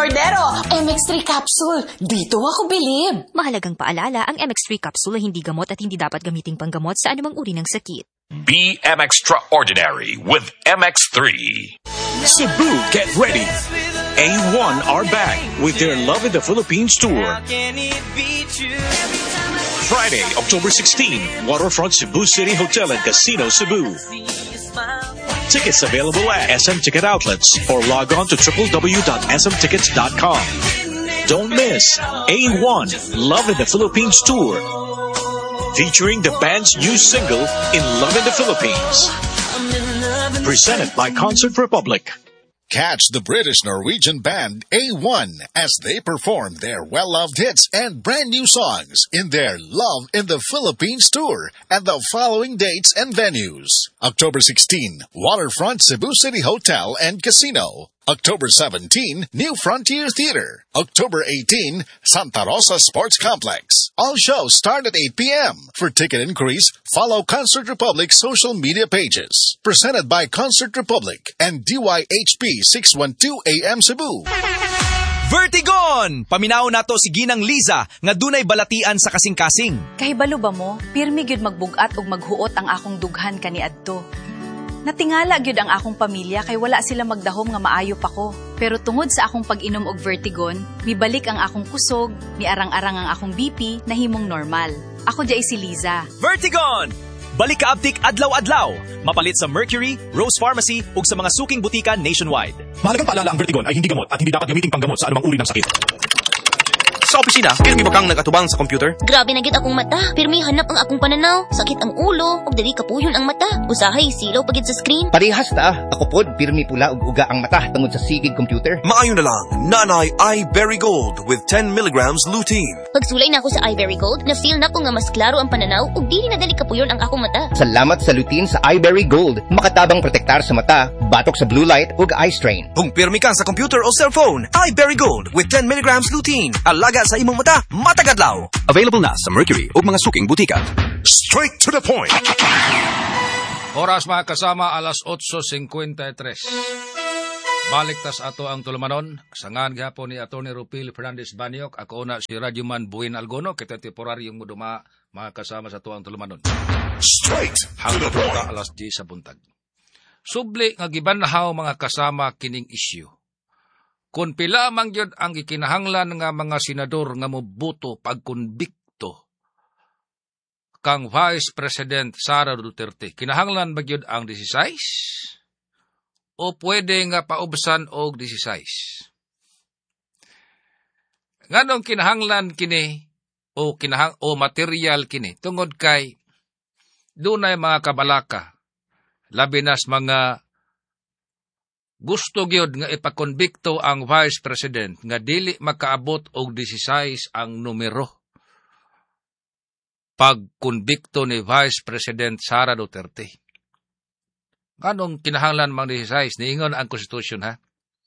Cordero, MX3 capsule. Dito ako bilib. Mahalagang paalala, ang MX3 capsule ay hindi gamot at hindi dapat gamiting panggamot sa anumang uri ng sakit. Be extraordinary with MX3. Cebu, get ready. A1 are back with their Love in the Philippines tour. Friday, October 16, Waterfront Cebu City Hotel and Casino, Cebu. Tickets available at SM Ticket Outlets or log on to www.smtickets.com. Don't miss A1 Love in the Philippines tour, featuring the band's new single, In Love in the Philippines. Presented by Concert Republic. Catch the British-Norwegian band A1 as they perform their well-loved hits and brand new songs in their Love in the Philippines tour at the following dates and venues. October 16, Waterfront Cebu City Hotel and Casino. October 17, New Frontier Theater. October 18, Santa Rosa Sports Complex. All shows start at 8 p.m. For ticket inquiries, follow Concert Republic's social media pages. Presented by Concert Republic and DYHP 612 AM Cebu. Vertigon! Paminaw nato si Ginang Liza nga dunay balatian sa kasing-kasing. Kahibalo ba mo, pirmi gyud magbugat ug maghuot ang akong dughan kaniadto. Natingala gyud ang akong pamilya kay wala sila magdahom nga maayo pa ko. Pero tungod sa akong pag-inom og Vertigon, mibalik ang akong kusog, miarang-arang ang akong BP na himong normal. Ako jay si Liza. Vertigon! Balik ka abtik adlaw-adlaw. Mapalit sa Mercury, Rose Pharmacy ug sa mga suking butika nationwide. Mahalagang paalala, ang Vertigon ay hindi gamot at hindi dapat gamiting panggamot sa anumang uri ng sakit. Sa opisina, pirmi ba kang nag-atubang sa computer? Grabe na gid akong mata. Pirmi hanap ang akong pananaw. Sakit ang ulo, ug dali kapuyon ang mata. Usahay silaw pagid sa screen. Parehas ta. Ako pod pirmi pula ug uga ang mata tungod sa sigig computer. Maayo na lang. Nanay iBerry Gold with 10 milligrams lutein. Pagsulay na ako sa iBerry Gold, na-feel na ko nga mas klaro ang pananaw ug dili na dali kapuyon ang akong mata. Salamat sa lutein sa iBerry Gold. Makatabang protektar sa mata, batok sa blue light ug eye strain. Kung pirmi ka sa computer o cellphone, iBerry Gold with 10 milligrams lutein. Alaga sa imong mata, matagadlaw. Available na sa Mercury ug mga suking butika. Straight to the point. Oras mga kasama, alas 8:53. Balik tas ato ang tulumanon. Sangan gihapon ni Atty. Rupil Fernandez Baniok. Ako na si Radyoman Buin Algono. Kita temporaryong muduma mga kasama sa ato ang tulumanon. Straight to the point. Alas 10 sa buntag. Subli nga gibanhaw mga kasama kining isyu. Kung pila man gyud ang gikinahanglan nga mga senador nga moboto pagkonbikto kang Vice President Sara Duterte, kinahanglan ba gyud ang 16 o pwede nga paubsan og 16? Nganong kinahanglan kini o material kini tungod kay dunay mga kabalaka labi nas mga gusto gyud nga ipakonbikto ang Vice President nga dili makaabot og 16 ang numero pagkonbikto ni Vice President Sara Duterte. Anong kinahanglan mang 16? Niingon ang Constitution, ha?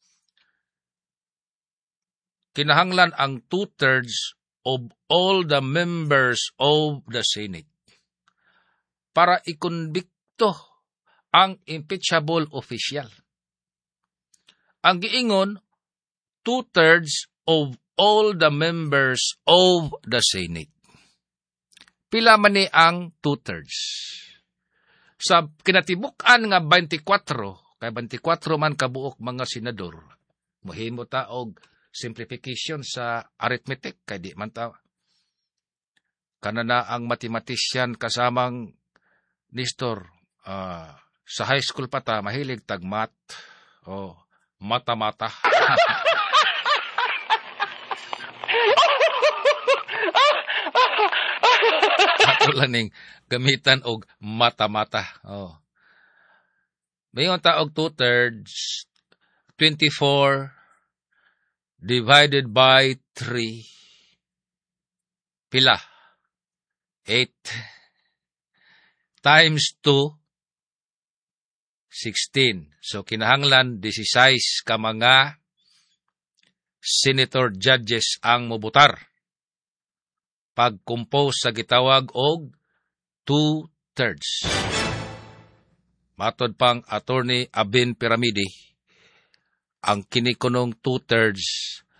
Kinahanglan ang 2/3 of all the members of the Senate para ikonbikto ang impeachable official. Ang giingon, 2/3 of all the members of the Senate. Pila man ni ang 2/3? Sa kinatibuk-an nga 24, kay 24 man kabuok mga senador, mohimo ta og simplification sa arithmetic, kay di man ta kanana ang mathematician kasamang Nestor, sa high school pa ta, mahilig tag-math, mata-mata. Ato lang ning gamitan og mata-mata. Mayon ta og 2/3, 24 divided by 3. Pila? 8 times 2, 16. So, kinahanglan 16 ka mga senator judges ang mobutar. Pag-compose sa gitawag og 2/3. Matod pang Attorney Abin Piramide, ang kinikunong 2/3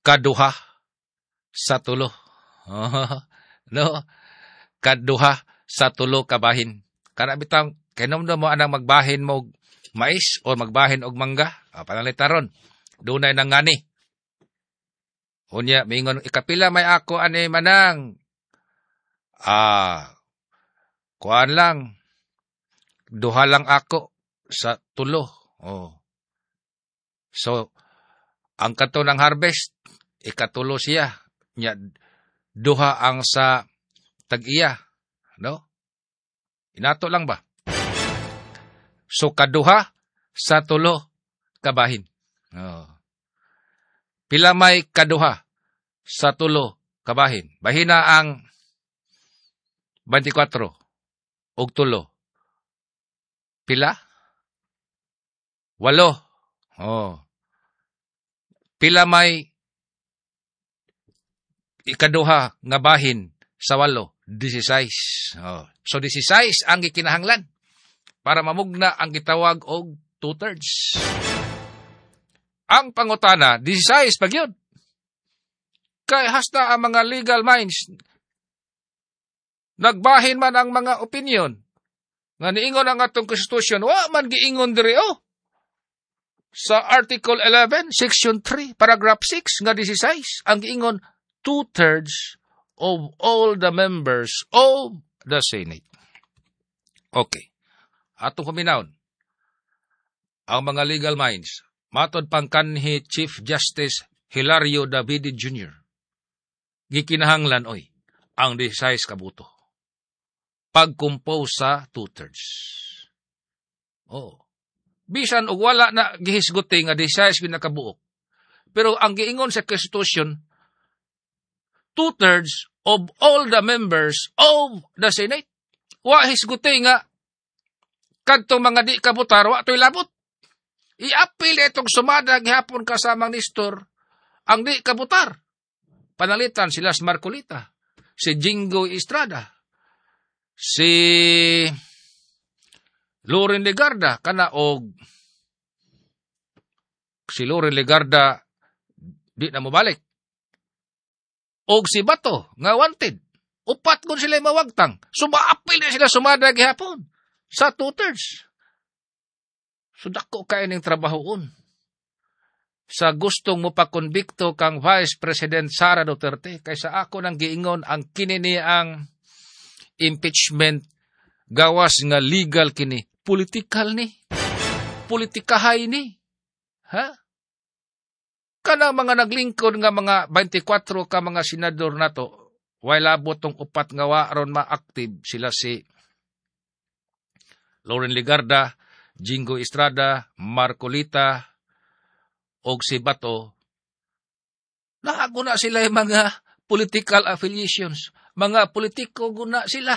kaduha sa tulo. No? Kaduha sa tulo kabahin. Kana bitang kinumdum mo anang magbahin mo mais o magbahin og mangga. Panalita ron. Dunay nang ngani. Unya mingon ikapila may ako ani manang. Kuan lang. Duha lang ako sa tulo. So ang kato ng harvest ikatulo siya. Nya duha ang sa tag-iya, no? Inato lang ba? So kaduha sa tulo kabahin. Pila may kaduha sa tulo kabahin. Bahina ang 24 og tulo. Pila? 8. Pila may ikaduha nga bahin sa 8? 16. So 16 ang gikinahanglan para mamugna ang gitawag og 2/3. Ang pangutana, 16 pag yun. Kay hasta ang mga legal minds, nagbahin man ang mga opinion, nga niingon ang atong konstitusyon, wa man giingon diri sa Article 11, Section 3, Paragraph 6, nga 16, ang giingon, 2/3 of all the members of the Senate. Okay. Atong paminawon, ang mga legal minds, matod pang kanhi Chief Justice Hilario Davide Jr., gikinahanglan ang 16 kabuto. Pagkumpos sa 2/3. Bisan og wala na gihisguti nga 16 ginakabuok. Pero ang giingon sa Constitution, 2/3 of all the members of the Senate. Wa hisguti nga kadtong mga di kabutar wa toy labot. Iapil itong sumada gihapon kasamang Nestor ang di kabutar. Panalitan sila si Marcolita, si Jingo Estrada, si Loren Legarda, kana og si Loren Legarda di na mabalik. Og si Bato nga wanted. Upat kun sila mawagtang. Sumaapil na sila sumada gihapon sa 2/3. So dako kay ning trabahoon. Sa gustong mo pa konbikto kang Vice President Sara Duterte, kaysa ako nang giingon ang kinini ang impeachment gawas nga legal kini, political ni, politikahay ni. Kanang mga naglingkod nga mga 24 ka mga senador nato, wala botong upat nga waron ma-active, sila si Loren Legarda, Jingo Estrada, Marcolita, og si Bato. Naaguna sila yung mga political affiliations. Mga politiko guna sila.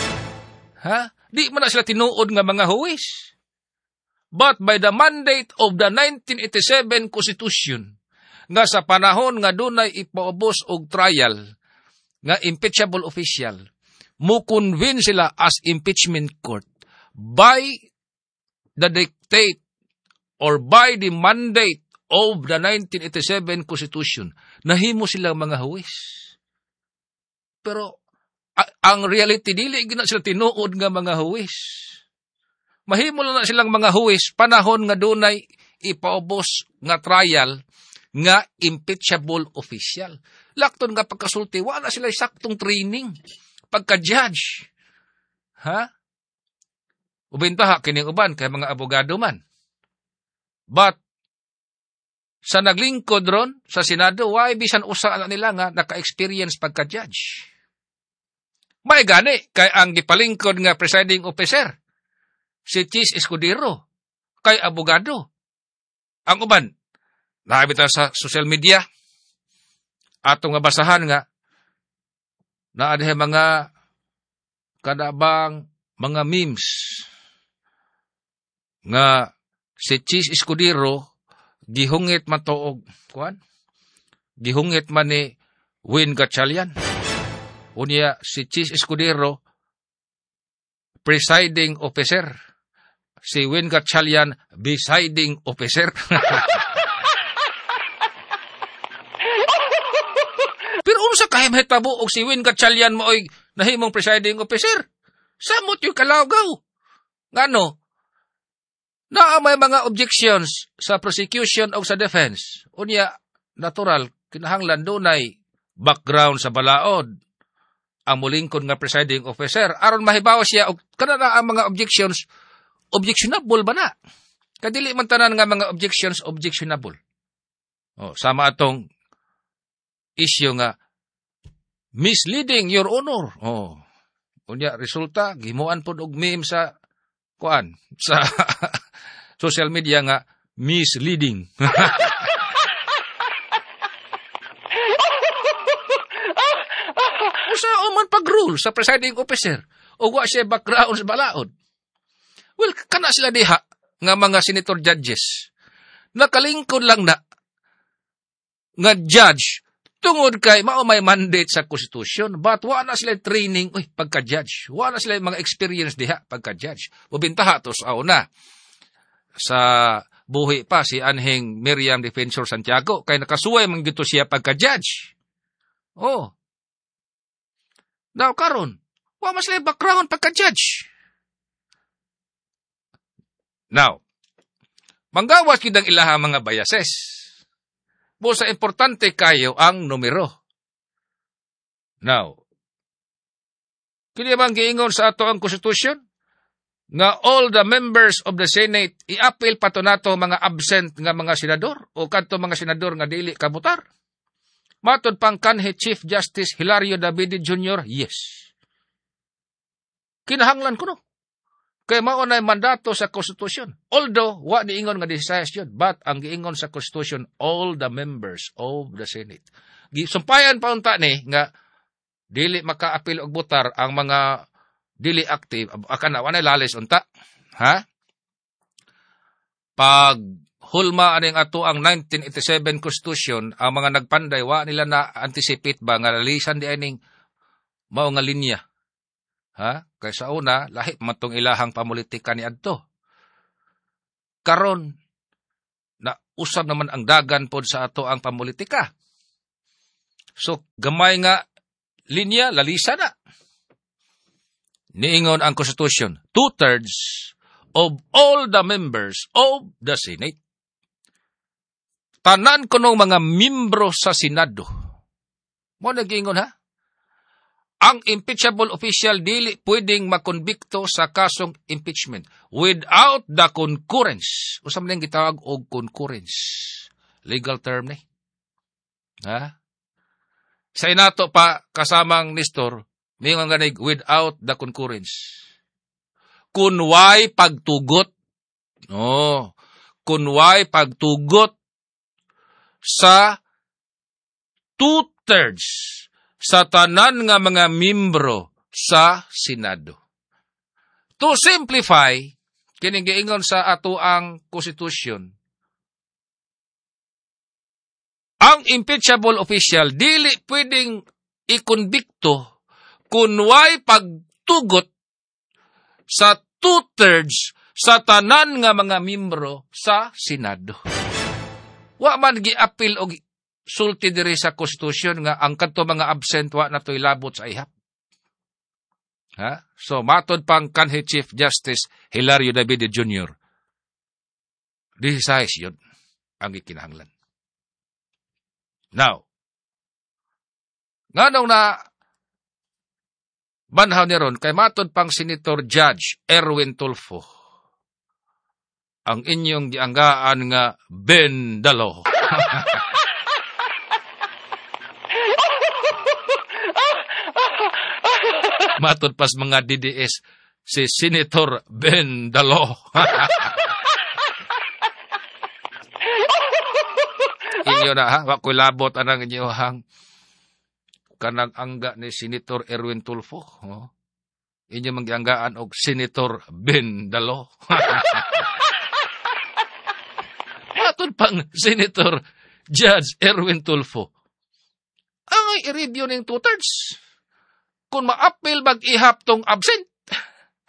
Di man na sila tinuod nga mga huwis. But by the mandate of the 1987 Constitution, nga sa panahon nga dunay ipaubos og trial, nga impeachable official, mukonvene sila as impeachment court by the dictate or by the mandate of the 1987 Constitution. Nahimo silang mga huwis. Pero ang reality, dili gina sila tinuod nga mga huwis. Mahimo na silang mga huwis panahon nga dunay ipaubos nga trial nga impeachable official. Lakton nga pagkasulti, wala sila saktong training pagka-judge. Ubintaha kining uban kay mga abogado man. But sa naglingkod ron sa Senado, why bisan usa na nila nga naka-experience pagka-judge. May gani kay ang gipalingkod nga presiding officer, si Chis Escudero, kay abogado. Ang uban, naabita sa social media, atong nga basahan nga, naadhe mga kadabang mga memes nga si Chis Escudero gihungit man to og kuan, gihungit man ni Win Gatchalian. Unya si Chis Escudero presiding officer, si Win Gatchalian besiding officer. kaya mahitabo og si Win Gatchalian mo oy nahimong presiding officer. Samot yung kalawgaw. Ngano? Na may mga objections sa prosecution o sa defense. Unya, natural, kinahanglan dunay background sa balaod ang mulingkod nga presiding officer. Aron mahibaw siya, kana na ang mga objections, objectionable ba na? Kadili man tanan nga mga objections, objectionable. Sama atong issue nga, misleading, Your Honor. Unya, resulta, gimuan po og meme sa sa social media nga, misleading. Usa man pag-rule sa presiding officer, o wa siya background sa balaod. Well, kana sila diha, nga mga senator judges, nakalingkod lang na, nga judge, tungod kay mao may mandate sa konstitusyon, but wa na sila training pagka-judge. Wa na sila mga experience diha pagka-judge. Mubintaha to sa una. Sa buhi pa si Anheng Miriam Defensor Santiago kay nakasuway man gito siya pagka-judge. Now karon, wa mas sila background pagka-judge. Now, manggawas kidang ilaha mga biases. Busa importante kayo ang numero. Now, kini bang giingon sa ato ang konstitusyon nga all the members of the Senate i-appeal pa to nato mga absent nga mga senador o kadto mga senador nga dili kabutar? Matod pang kanhi Chief Justice Hilario David Jr., yes. Kinahanglan ko no. Kay mao nay mandato sa konstitusyon. Although, wa niingon nga desires yun, but ang giingon sa konstitusyon, all the members of the Senate. Sumpayan pa unta ni, nga dili maka-apil og butar ang mga dili active, akana, wanay lalis unta. Ha? Pag hulma aning ato ang 1987 Constitution, ang mga nagpanday, wa nila na anticipate ba, nga lalisan di aning mao nga linya. Ha? Kaysa una, lahi matong ilahang pamulitika ni adto. Karon, na usab naman ang dagan pod sa ato ang pamulitika. So, gamay nga linya, lalisa na. Niingon ang Constitution, 2/3 of all the members of the Senate. Tanan ko ng mga membro sa Senado. Mo nag-ingon ha? Ang impeachable official dili pwedeng makonbikto sa kasong impeachment without the concurrence. Usa man gitawag og concurrence. Legal term ni. Ha? Sa inato pa kasamang Nestor, may mga ganig without the concurrence. Kunway pagtugot. Kunway pagtugot sa 2/3 sa tanan nga mga membro sa Senado. To simplify, kining giingon sa ato ang konstitusyon, ang impeachable official dili pwedeng ikonbikto kunway pagtugot sa 2/3 sa tanan nga mga membro sa Senado. Wa man gi-appeal og sulti diri sa konstitusyon nga ang kadto mga absent wa natoy labot sa ihap. Ha? So matod pang kanhi Chief Justice Hilario David Jr. This yun ang gikinahanglan. Now, nganong na banhaw ni ron kay matod pang Senator Judge Erwin Tulfo ang inyong gianggaan nga Bendalo. Matod pas mga DDS si Senator Bendalo. Inyo na ha, wako'y labot anang inyo hang kanang angga ni Senator Erwin Tulfo. Inyo manggianggaan og Senator Bendalo. Matod pang Senator Judge Erwin Tulfo. Ang i-review ng 2/3. Kung ma-appeal mag-ihap tong absent.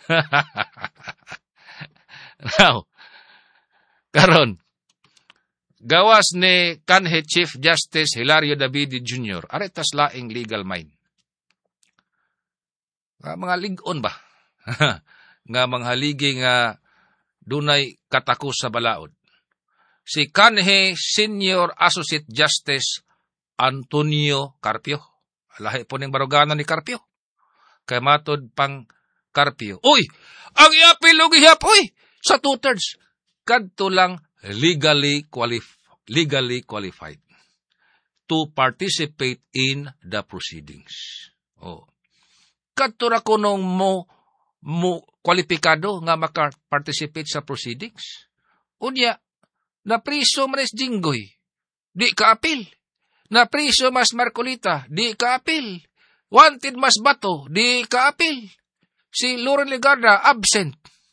Now, karon, gawas ni kanhi Chief Justice Hilario Davide Jr. Aretas laing legal mind. Nga mga ligon ba? Nga mga haligi nga dunay katakos sa balaod. Si kanhi Senior Associate Justice Antonio Carpio. Lahi po ning baruganan ni Carpio. Kay matod pang Carpio. Uy! Ang iapil og ihap, uy! Sa 2/3. Kadto lang legally qualified to participate in the proceedings. Oh. Kadto ra kunong mo kwalipikado nga maka-participate sa proceedings. Unya, na priso mas Jinggoy, di ka-apil. Na priso mas Marcolita, di ka-apil. Wanted mas Bato, di ka-apil. Si Loren Legarda, absent.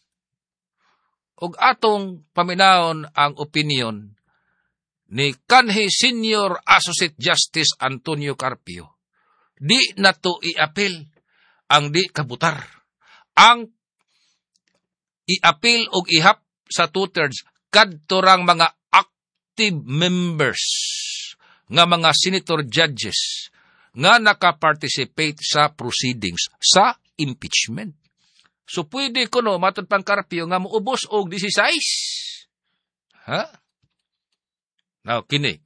Og atong paminaon ang opinion ni kanhi Senior Associate Justice Antonio Carpio. Di na to i-apil ang di kabutar. Ang i-apil og ihap sa 2/3 kadto rang mga active members nga mga senator judges nga naka-participate sa proceedings sa impeachment. So pwede ko no matod pang Carpio nga muubos og 16. Ha? Now kini.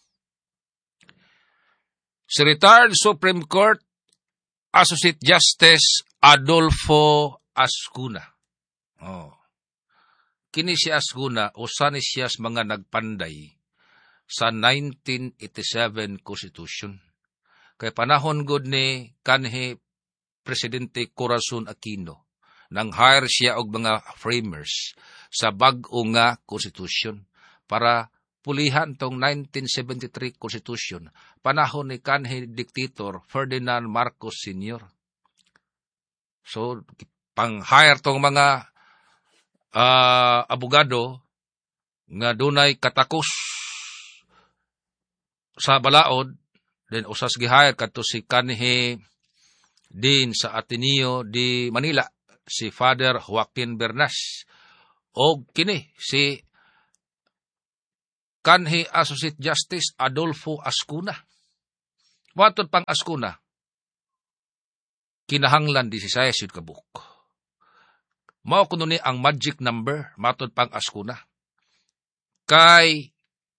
Si retired Supreme Court Associate Justice Adolfo Ascuna. Oh. Kini si Ascuna usa ni siya sa mga nagpanday sa 1987 Constitution. Kay panahon gud ni kanhi Presidente Corazon Aquino nang hire siya og mga framers sa bag-o nga Constitution para pulihan tong 1973 Constitution panahon ni kanhi diktator Ferdinand Marcos Sr. So pang-hire tong mga abogado nga dunay katakos sa balaod, then usas gihire kadto si kanhi din sa Ateneo de Manila, si Father Joaquin Bernas, o kini si kanhi Associate Justice Adolfo Ascuna. Matod pang Ascuna, kinahanglan 16 yun kabuk. Mao kuno ni ang magic number, matod pang Ascuna. Kay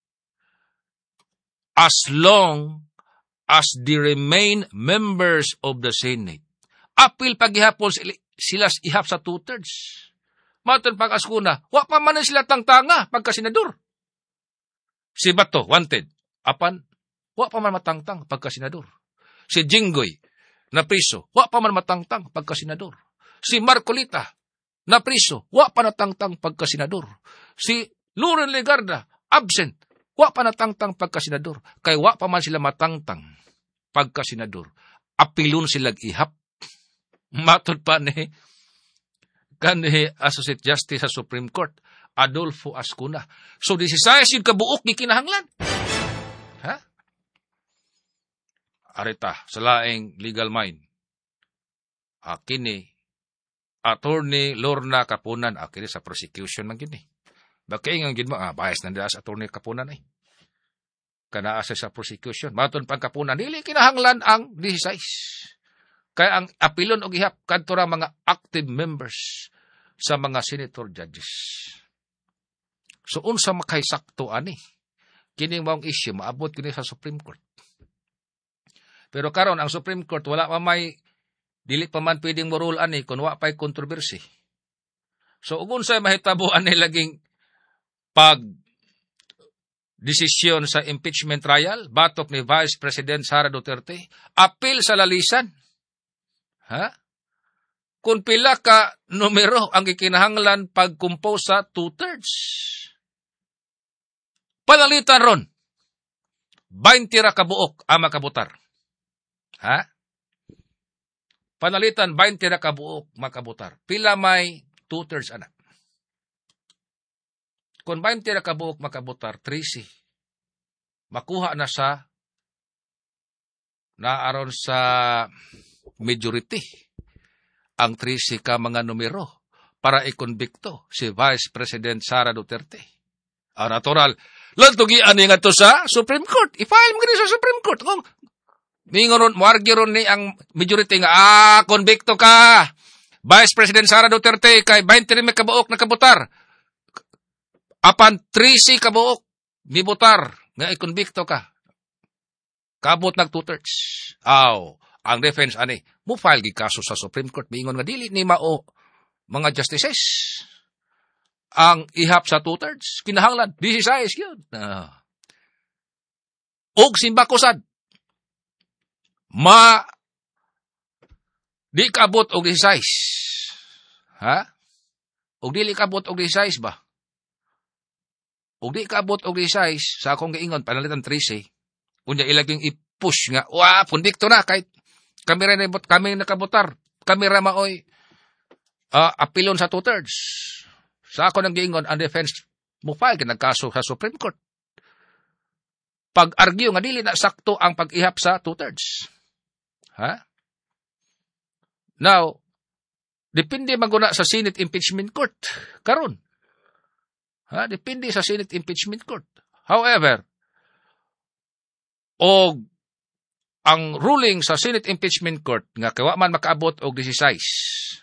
as long as they remain members of the Senate, apil paghihapon sila ihap sa 2/3. Matod pang Ascuna, wa pa man sila tangtanga pagka-senador. Si Bato, wanted. Apan, wa pa man matangtang pagka-senador. Si Jinggoy, na priso, wa pa man matangtang pagka-senador. Si Marcolita, na priso, wa pa natangtang pagka-senador. Si Loren Legarda, absent, wa pa natangtang pagka-senador. Kay wa pa man sila matangtang pagka-senador. Apilon silag ihap. Matod pa ni kanhi Associate Justice sa Supreme Court, Adolfo Ascuna. So, 16 yung kabuok ni kinahanglan. Ha? Arita, sa laing legal mind. Kini, Attorney Lorna Kapunan, kini sa prosecution ng gini. Bakit nga gini mo, bias na nila sa Attorney Kapunan eh. Kanaasa sa prosecution. Matod pang Kapunan, dili kinahanglan ang 16. Kaya ang apilon o gihap, kadto ra mga active members sa mga senator judges. So, unsa makahisakto ani? Kini maong issue, maabot kini sa Supreme Court. Pero karon ang Supreme Court, wala pa may, dili pa man pwedeng morule ani, kung wala pa'y kontrobersi. So, kung unsay mahitabo ani laging desisyon sa impeachment trial, batok ni Vice President Sara Duterte, apil sa lalisan. Ha? Kung pila ka numero ang ikinahanglan pagkumpo sa 2/3. Panalitan ron, 20 ra kabuok ang makabutar. Ha? Panalitan 20 ra kabuok makabutar. Pila may 2/3 anak. Kung 20 ra kabuok makabutar, 13. Makuha na sa naaron sa majority ang 13 ka mga numero para ikonbikto si Vice President Sara Duterte. Natural, Lantugian nga to sa Supreme Court. I-file mo ganun sa Supreme Court. Kung mingon mo argue ni ang majority nga, konbikto ka. Vice President Sara Duterte kay 20 may kabuok na kabutar. Apan 13 kabuok ni butar nga ikonbikto ka. Kabot nag 2/3. Ang defense ani, mo file gi kaso sa Supreme Court mingon nga dili ni mao mga justices. Ang ihap sa 2/3 kinahanglan 16 yun. Og simbakusad. Di kaabot og 16. Ha? Og dili kaabot og 16 ba? Og di kaabot og 16 sa akong giingon panalitan 13. Unya ilaging i-push nga, pundikto na kahit kami nakabotar. Kami ra maoy apilon sa 2/3. Sa ako nang giingon ang defense mo file kinagkaso sa Supreme Court. Pag-argue nga dili na sakto ang pag-ihap sa 2/3. Ha? Now, depende maguna sa Senate Impeachment Court. Karon. Ha? Depende sa Senate Impeachment Court. However, ang ruling sa Senate Impeachment Court nga kawa man makaabot og 16.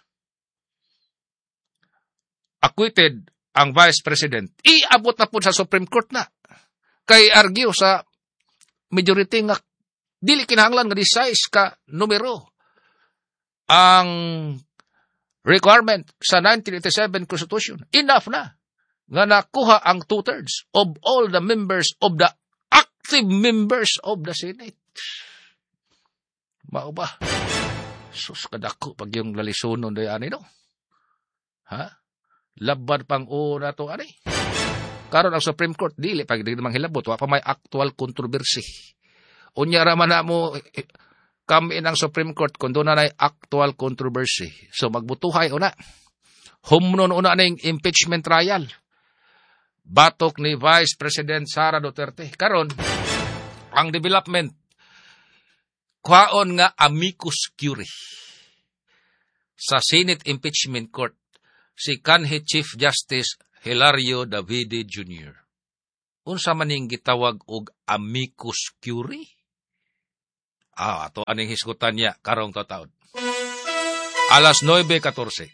Acquitted ang Vice President. Iabot na po sa Supreme Court na. Kay argue sa majority nga dili kinahanglan nga 16 ka numero ang requirement sa 1987 Constitution. Enough na nga nakuha ang 2/3 of all the members of the active members of the Senate. Mao ba? Sus kadako pag yung lalisunon day ani no. Ha? Labad pang una to ani. Karon ang Supreme Court dili pag di manghilabot wa pa may actual controversy. Unya ra man na mo kami ng Supreme Court kung doon na actual controversy. So magbutuhay una. Humnon una ning impeachment trial. Batok ni Vice President Sara Duterte. Karon ang development kwaon nga amicus curiae sa Senate Impeachment Court si kanhi Chief Justice Hilario Davide Jr. Unsa man ning gitawag og amicus curiae? Ato aning hisgutan niya karong taon. Alas 9:14.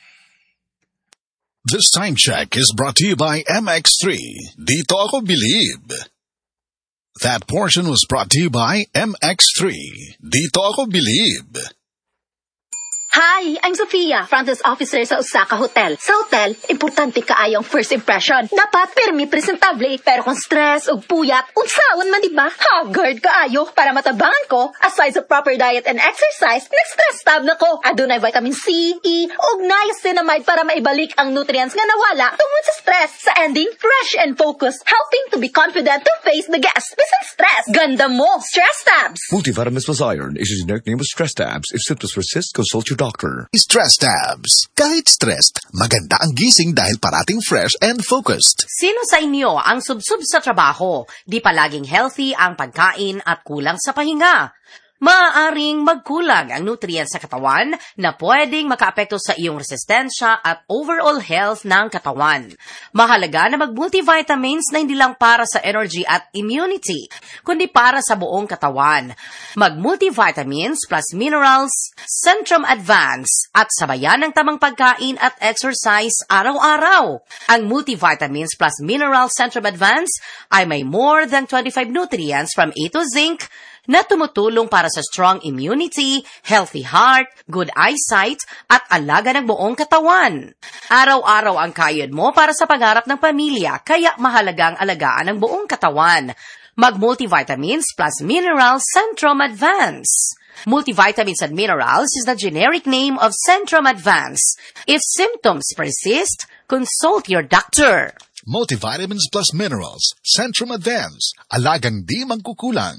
This time check is brought to you by MX3. Dito ako believe. That portion was brought to you by MX3. Dito ako believe. Hi, I'm Sofia, front desk officer sa Osaka Hotel. Sa hotel, importante kaayong first impression. Dapat permi presentable, pero kung stress o puyat, unsaon man diba? Haggard kaayo para matabangan ko. Aside sa proper diet and exercise, nag-stress tab na ko. Adunay vitamin C, E, ug niacinamide para maibalik ang nutrients nga nawala tungod sa stress. Sa ending, fresh and focused, helping to be confident to face the guests bisan stress. Ganda mo, Stress Tabs! Multivitamins plus iron is a generic name of Stress Tabs. If symptoms persist, consult your doctor. Stress Tabs. Kahit stressed, maganda ang gising dahil parating fresh and focused. Sino sa inyo ang subsub sa trabaho? Di palaging healthy ang pagkain at kulang sa pahinga. Maaaring magkulang ang nutrients sa katawan na pwedeng makaapekto sa iyong resistensya at overall health ng katawan. Mahalaga na mag-multivitamins na hindi lang para sa energy at immunity, kundi para sa buong katawan. Mag-multivitamins plus minerals, Centrum Advance, at sabayan ng tamang pagkain at exercise araw-araw. Ang multivitamins plus minerals Centrum Advance ay may more than 25 nutrients from A to zinc, na tumutulong para sa strong immunity, healthy heart, good eyesight, at alaga ng buong katawan. Araw-araw ang kayod mo para sa pagharap ng pamilya, kaya mahalagang alagaan ang buong katawan. Mag-multivitamins plus minerals Centrum Advance. Multivitamins and minerals is the generic name of Centrum Advance. If symptoms persist, consult your doctor. Multivitamins plus minerals, Centrum Advance, alagang di mangkukulang.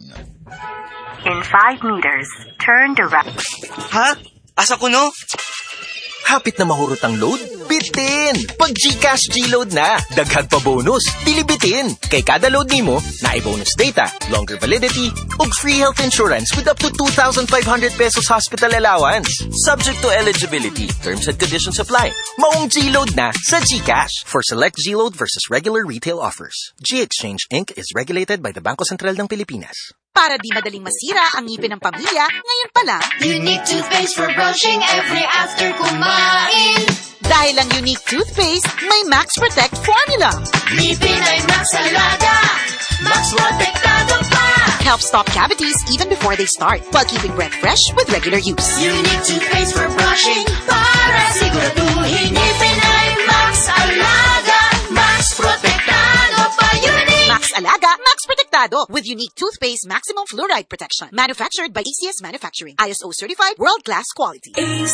In 5 meters, turn direct. Ha? Asa ko no? Hapit na mahurot ang load? Bitin! Pag GCash G-Load na, daghag pa bonus, dilibitin. Kay kada load nimo, naay bonus data, longer validity, ug free health insurance with up to 2,500 pesos hospital allowance. Subject to eligibility, terms and conditions apply. Maong G-Load na sa GCash. For select G-Load versus regular retail offers. G-Exchange Inc. is regulated by the Bangko Sentral ng Pilipinas. Para di madaling masira ang ngipin ng pamilya, ngayon pa lang, Unique toothpaste for brushing every after kumain. Dahil ang Unique toothpaste, may Max Protect formula. Ngipin ay Max Alaga, Max Protektado pa. Helps stop cavities even before they start, while keeping breath fresh with regular use. Unique toothpaste for brushing, para siguraduhin. Ngipin ay Max Alaga, Max Protektado pa. Unique Max Alaga, Max Protektado with Unique toothpaste maximum fluoride protection. Manufactured by ACS Manufacturing. ISO certified world-class quality.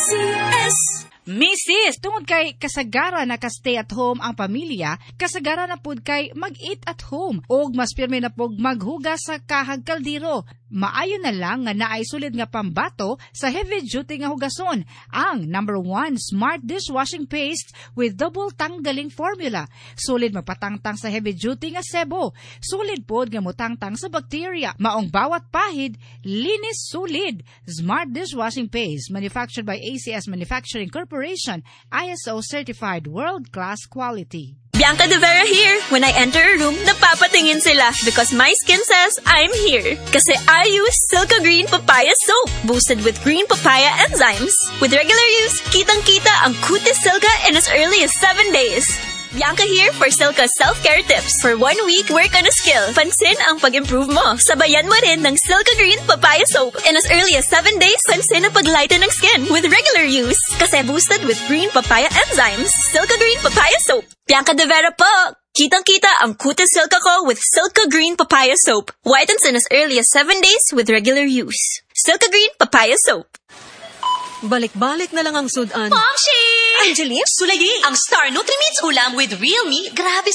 ACS. Mrs., tungod kay kasagara na ka-stay at home ang pamilya, kasagara na pud kay mag-eat at home o mas pirmi na pud maghugas sa kahag kaldero. Maayo na lang nga naay sulid nga pambato sa heavy-duty nga hugason, ang #1 Smart Dishwashing Paste with double tanggaling formula. Sulid magpatangtang sa heavy-duty nga sebo. Sulid pod nga mutangtang sa bacteria. Maong bawat pahid, linis sulid. Smart Dishwashing Paste, manufactured by ACS Manufacturing Corporation, ISO certified world-class quality. Bianca De Vera here. When I enter a room, napapatingin sila because my skin says I'm here. Kasi I use Silka Green Papaya Soap, boosted with green papaya enzymes. With regular use, kitang-kita ang kutis Silka in as early as 7 days. Bianca here for Silka self-care tips. For 1 week, work on a skill. Pansin ang pag-improve mo. Sabayan mo rin ng Silka Green Papaya Soap. In as early as 7 days, pansin ang paglighten ng skin with regular use. Kasi boosted with green papaya enzymes. Silka Green Papaya Soap. Bianca De Vera po! Kitang-kita ang kutis Silka ko with Silka Green Papaya Soap. Whitens in as early as 7 days with regular use. Silka Green Papaya Soap. Balik-balik na lang ang sudan. Momshi! Angeline? Sulayi! Ang Star Nutrimits ulam with real meat. Grabe